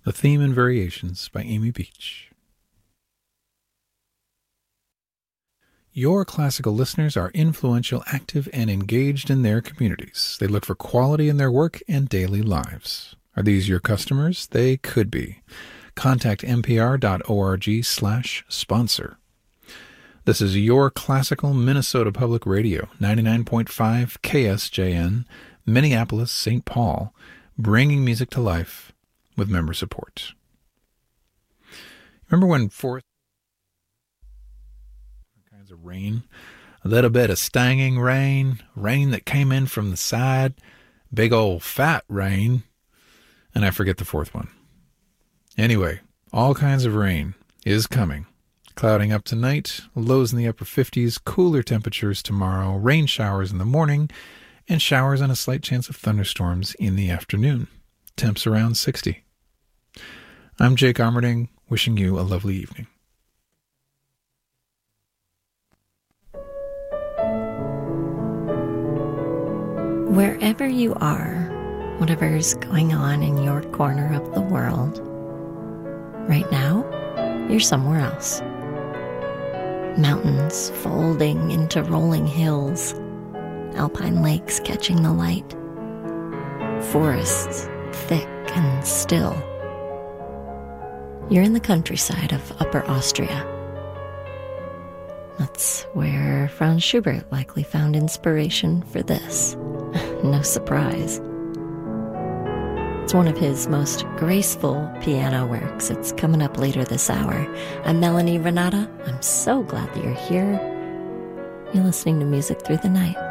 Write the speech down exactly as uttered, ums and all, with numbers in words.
The Theme and Variations by Amy Beach. Your classical listeners are influential, active, and engaged in their communities. They look for quality in their work and daily lives. Are these your customers? They could be. Contact npr.org slash sponsor. This is Your Classical Minnesota Public Radio, ninety-nine point five K S J N, Minneapolis, Saint Paul, bringing music to life with member support. Remember when fourth kinds of rain, a little bit of stinging rain, rain that came in from the side, big old fat rain, and I forget the fourth one. Anyway, all kinds of rain is coming. Clouding up tonight, lows in the upper fifties, cooler temperatures tomorrow, rain showers in the morning, and showers and a slight chance of thunderstorms in the afternoon. Temps around sixty. I'm Jake Armerding, wishing you a lovely evening. Wherever you are, whatever's going on in your corner of the world, right now, you're somewhere else. Mountains folding into rolling hills, alpine lakes catching the light, forests thick and still. You're in the countryside of Upper Austria. That's where Franz Schubert likely found inspiration for this. No surprise. It's one of his most graceful piano works. It's coming up later this hour. I'm Melanie Renata. I'm so glad that you're here. You're listening to Music Through the Night.